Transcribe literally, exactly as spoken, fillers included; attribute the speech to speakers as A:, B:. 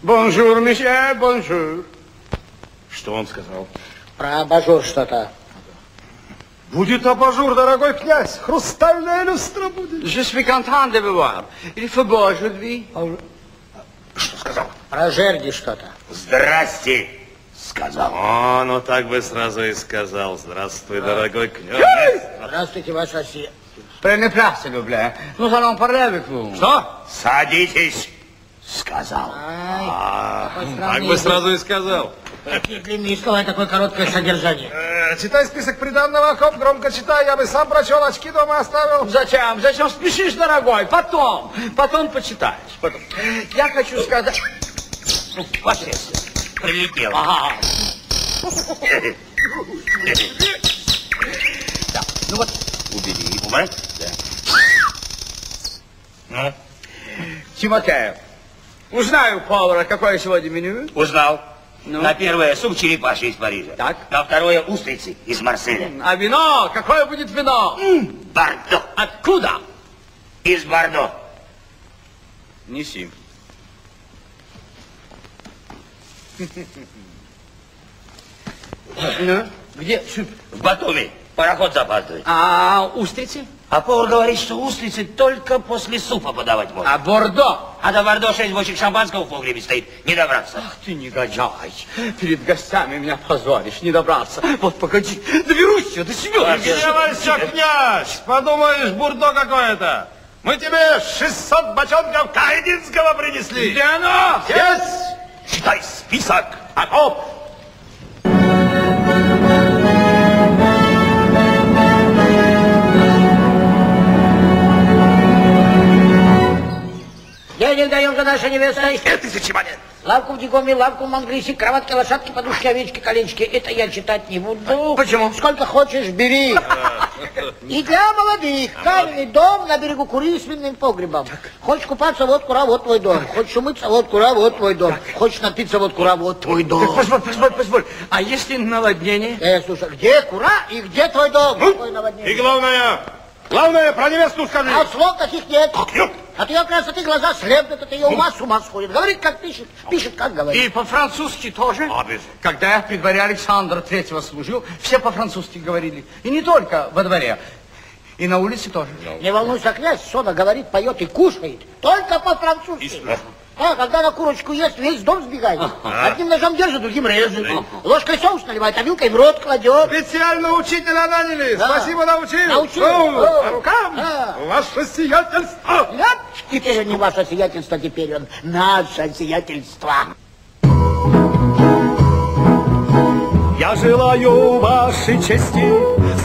A: Бонжур, месье, бонжур. Что он сказал?
B: Про абажур что-то.
C: Будет абажур, дорогой князь. Хрустальная люстра будет.
A: Je suis content de vous voir. Il faut beau aujourd'hui.
C: Что сказал?
B: Про жерди что-то.
C: Здрасте, сказал.
D: О, ну так бы сразу и сказал. Здравствуй, дорогой князь.
B: Здравствуйте, ваша сия.
A: Prenez place, s'il vous plaît. Nous allons parler avec vous.
C: Что? Садитесь, сказал.
B: Ай,
D: А,
B: какой
D: так
B: странный
D: бы
B: язык.
D: сразу и сказал.
B: Такие длинные слова и такое короткое содержание.
C: Э, читай список приданного, коп, громко читай. Я бы сам прочел, очки дома оставил.
A: Зачем? Зачем спешишь, дорогой? Потом. Потом почитаешь. Потом. Я хочу сказать...
C: Ваше честь, прилетел.
A: Ага. Да. Ну вот,
C: Убери, убрать? Да. Ну?
A: Тимотеев, узнаю повара, какое сегодня меню?
C: Узнал.
A: Ну?
C: На первое суп черепаший из Парижа.
A: Так.
C: На второе устрицы из Марселя.
A: А вино? Какое будет вино?
C: Бордо.
A: Откуда?
C: Из Бордо.
A: Неси. Ну, где суп?
C: В Батуми. Пароход запаздывает.
A: А устрицы?
C: А повар говорит, что устрицы только после супа подавать можно.
A: А бордо?
C: А до Бордо шесть бочек шампанского в погребе стоит. Не добраться.
A: Ах ты негодяй, перед гостями меня позоришь, не добраться. Вот погоди, доберусь я до себя.
C: Делайся,
D: князь! Подумаешь, бурдо какое-то. Мы тебе шестьсот бочонков кайдинского принесли.
A: Где оно?
C: Есть! Читай список. Окоп.
B: Денег даем за нашей невестой.
C: Тысячи монет.
B: Лавку в Дигоме, лавку в Мангрисе, кроватки, лошадки, подушки, овечки, коленчики. Это я читать не буду.
A: Почему?
B: Сколько хочешь, бери. И для молодых. Каменный дом на берегу Кури с винным погребом. Хочешь купаться, вот Кура, вот твой дом. Хочешь умыться, вот Кура, вот твой дом. Хочешь напиться, вот Кура, вот твой дом.
A: Позволь, позволь, позволь. А если наводнение?
B: Э, слушай, где Кура и где твой дом? Какое наводнение?
D: И главное, главное, про невесту скажи.
B: А слов таких нет. От ее красоты глаза слепнут, от ее ума с ума сходит. Говорит, как пишет, пишет, как говорит.
A: И по-французски тоже? Когда я при дворе Александра Третьего служил, все по-французски говорили. И не только во дворе, и на улице тоже.
B: Не волнуйся, князь, Сода говорит, поет и кушает. Только по-французски. А, когда на курочку ест, весь дом сбегает. Одним ножом держит, другим режет. Ложкой соус наливает, а вилкой в рот кладет.
C: Специально учителя наняли.
B: Да.
C: Спасибо, научил.
B: Научил.
C: Ну,
B: О.
C: по рукам.
B: Да.
C: Ваше сиятельство.
B: Нет, теперь он не ваше сиятельство, теперь он наше сиятельство.
E: Я желаю вашей чести